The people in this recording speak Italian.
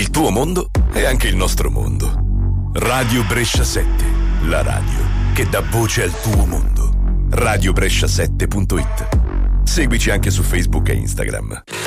Il tuo mondo è anche il nostro mondo. Radio Brescia 7, la radio che dà voce al tuo mondo. radiobrescia7.it. Seguici anche su Facebook e Instagram.